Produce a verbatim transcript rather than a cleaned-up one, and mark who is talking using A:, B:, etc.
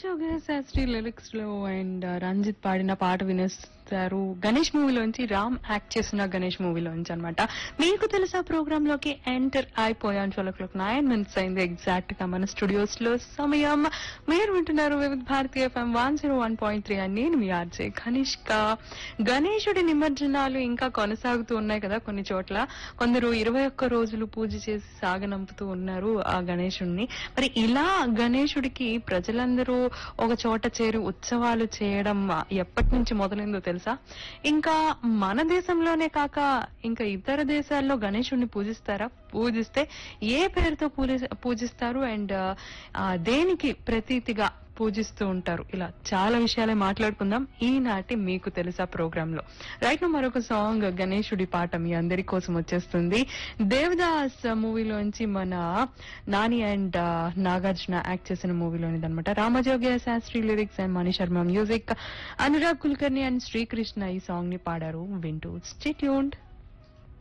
A: Ramajogayya Sastry lyrics లో and Ranjith పాడిన పాట వినేస్తారు గణేష్ మూవీలోంచి, రామ్ యాక్ట్ చేసిన గణేష్ మూవీలోంచి అనమాట. మీకు తెలుసా ప్రోగ్రామ్ లోకి ఎంటర్ అయిపోయాను. ట్వెల్వ్ ఓ క్లాక్ నైన్ మినిట్స్ అయింది ఎగ్జాక్ట్ గా మన స్టూడియోస్ లో సమయం. మీరు వింటున్నారు వివిధ భారతీయ FM one zero one point three అని నేను మీ ఆర్జే కనిష్క. గణేశుడి నిమజ్జనాలు ఇంకా కొనసాగుతూ ఉన్నాయి కదా కొన్ని చోట్ల. కొందరు ఇరవై ఒక్క రోజులు పూజ చేసి సాగనంపుతూ ఉన్నారు ఆ గణేశుడిని. మరి ఇలా గణేశుడికి ప్రజలందరూ ఒక చోట చేరి ఉత్సవాలు చేయడం ఎప్పటి నుంచి మొదలైందో తెలుసా? ఇంకా మన దేశంలోనే కాక ఇంకా ఇతర దేశాల్లో గణేశుడిని పూజిస్తారా? పూజిస్తే ఏ పేరుతో పూజిస్తారు అండ్ దేనికి ప్రతీతిగా పూజిస్తూ ఉంటారు? ఇలా చాలా విషయాలే మాట్లాడుకుందాం ఈనాటి మీకు తెలుసా ప్రోగ్రామ్ లో. రైట్ ను మరొక సాంగ్ గణేశుడి పాట మీ అందరి కోసం వచ్చేస్తుంది. దేవదాస్ మూవీలోంచి మన నాని అండ్ నాగార్జున యాక్ట్ చేసిన మూవీలోనిది అనమాట. Ramajogayya Sastry lyrics and Mani Sharma music. Anurag Kulkarni and Srikrishna ఈ సాంగ్ ని పాడారు. వింటూ స్టే ట్యూన్డ్.